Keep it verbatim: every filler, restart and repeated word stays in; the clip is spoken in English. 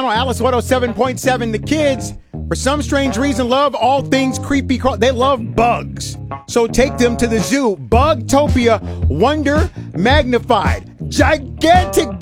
Alice one oh seven point seven. The kids, for some strange reason, love all things creepy. craw- They love bugs. So take them to the zoo. Bugtopia, wonder magnified. Gigantic